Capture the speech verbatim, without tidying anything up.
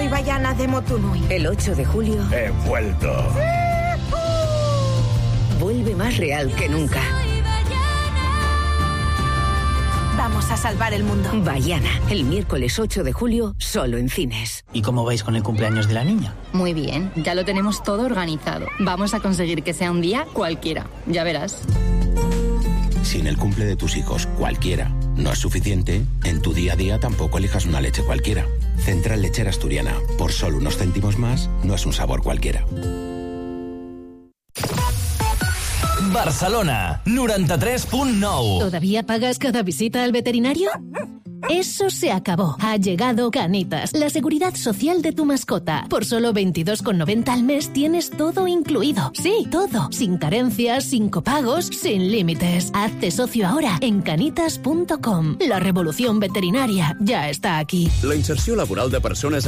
Bayana de Motunui. El ocho de julio... He vuelto. Vuelve más real que nunca. Vamos a salvar el mundo. Bayana, el miércoles ocho de julio, solo en cines. ¿Y cómo vais con el cumpleaños de la niña? Muy bien, ya lo tenemos todo organizado. Vamos a conseguir que sea un día cualquiera, ya verás. Si en el cumple de tus hijos cualquiera no es suficiente, en tu día a día tampoco elijas una leche cualquiera. Central Lechera Asturiana, por solo unos céntimos más, no es un sabor cualquiera. Barcelona, noranta-tres punt nou. ¿Todavía pagas cada visita al veterinario? Eso se acabó. Ha llegado Canitas, la seguridad social de tu mascota. Por solo veintidós con noventa al mes tienes todo incluido. Sí, todo. Sin carencias, sin copagos, sin límites. Hazte socio ahora en canitas punto com. La revolución veterinaria ya está aquí. La inserció laboral de persones